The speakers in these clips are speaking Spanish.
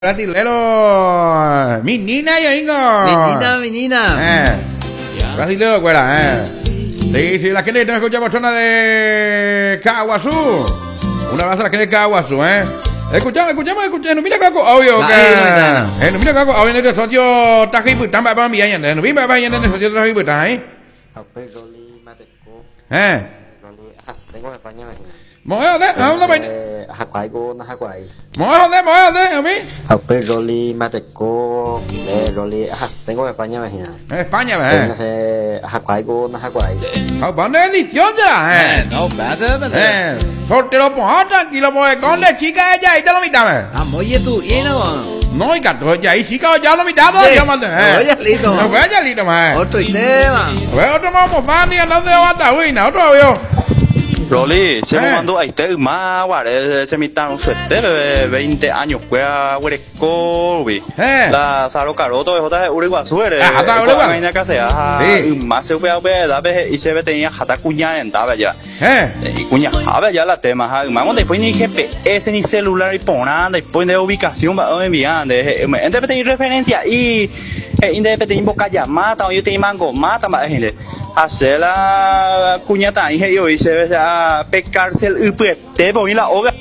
Brasilero, menina y amigo. Menina. Brasilero, cuela, Sí, la gente nos escucha por zona de Caguazú. Un abrazo a la gente de Caguazú, Escuchamos, no mira Caco, obvio que. No mira Caco, obvio que socio taji putan ba mi ayan, no mira ba ayan de socio taji putan, Roli Mateco. Roli Hasengo de España, imagina. Mojo de, vamos a ver. Hakuaigo, no Hakuai. Mojo de, a mí. Roli Mateco. Roli Hasengo de España, imagina. España, Hakuaigo, no Hakuai. Buena edición ya, No, better. Sortero por tranquilo, pues con la chica ella y te lo mitad, Oye tú, No, y gato, ya y chica ya lo mitad, ya mande, Oye, listo. No vaya listo, Otro tema. Otro vamos, Fanny, no de Batahuina, otro vio. Rolly, se me mandó ahí te más, se me está un suerte, 20 años, fue a Huereco, la Saro Caroto, de J. Uruguasu, hasta Uruguay. Una casa, más se fue a ver, y se ve tenía hasta cuña en tabla ya. Y cuña, a ver ya la tema, más después ni GPS ni celular y ponanda, después de ubicación, va a enviar, entonces tenía referencia y independiente invocar llamada, yo tenía mango, mata más gente. Hacer la cuñata dije yo y se ve a pecarse el te voy la obra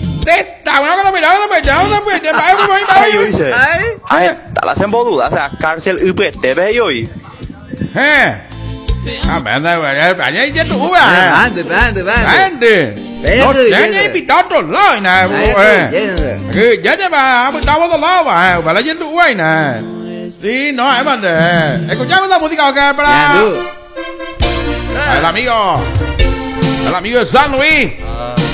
la hacen duda o sea cárcel te ve yo y allá ya tú Bande. No, ya invitado online, ya lleva, estamos de lado, para la gente buena. Sí, no, mande. Escuchamos la música acá para el amigo de San Luis.